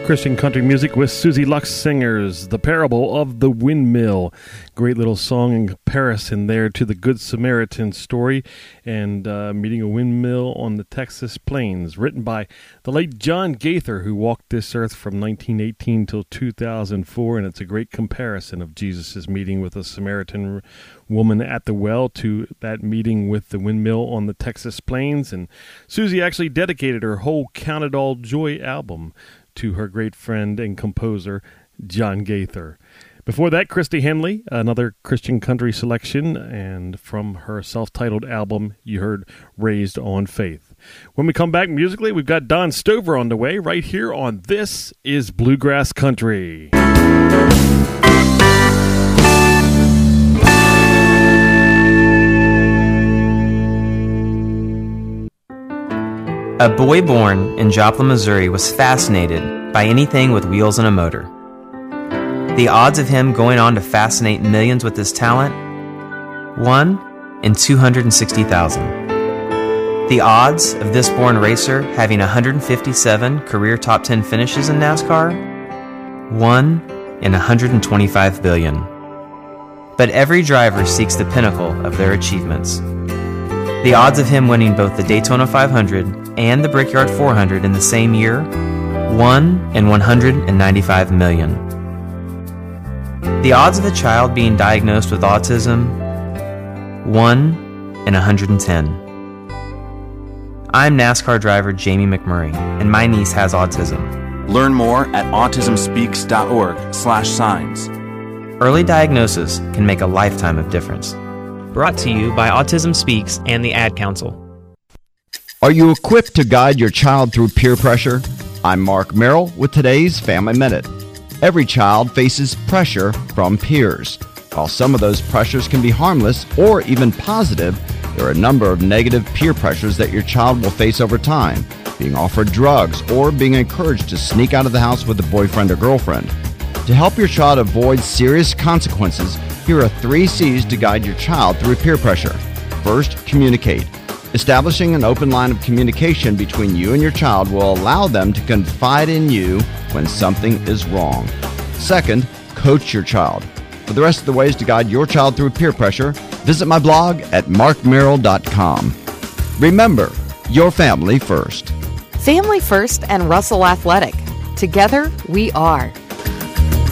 Christian country music with Susie Lux Singers, The Parable of the Windmill. Great little song in comparison there to the Good Samaritan story and meeting a windmill on the Texas plains, written by the late John Gaither, who walked this earth from 1918 till 2004, and it's a great comparison of Jesus' meeting with a Samaritan woman at the well to that meeting with the windmill on the Texas plains. And Susie actually dedicated her whole Count It All Joy album to her great friend and composer, John Gaither. Before that, Christy Henley, another Christian country selection, and from her self-titled album, you heard Raised on Faith. When we come back musically, we've got Don Stover on the way right here on This is Bluegrass Country. A boy born in Joplin, Missouri was fascinated by anything with wheels and a motor. The odds of him going on to fascinate millions with his talent? 1 in 260,000. The odds of this born racer having 157 career top 10 finishes in NASCAR? 1 in 125 billion. But every driver seeks the pinnacle of their achievements. The odds of him winning both the Daytona 500 and the Brickyard 400 in the same year? 1 in 195 million. The odds of a child being diagnosed with autism? 1 in 110. I'm NASCAR driver Jamie McMurray, and my niece has autism. Learn more at autismspeaks.org/signs. Early diagnosis can make a lifetime of difference. Brought to you by Autism Speaks and the Ad Council. Are you equipped to guide your child through peer pressure? I'm Mark Merrill with today's Family Minute. Every child faces pressure from peers. While some of those pressures can be harmless or even positive, there are a number of negative peer pressures that your child will face over time. Being offered drugs or being encouraged to sneak out of the house with a boyfriend or girlfriend. To help your child avoid serious consequences, here are 3 C's to guide your child through peer pressure. First, communicate. Establishing an open line of communication between you and your child will allow them to confide in you when something is wrong. Second, coach your child. For the rest of the ways to guide your child through peer pressure, visit my blog at markmerrill.com. Remember, your family first. Family First and Russell Athletic. Together, we are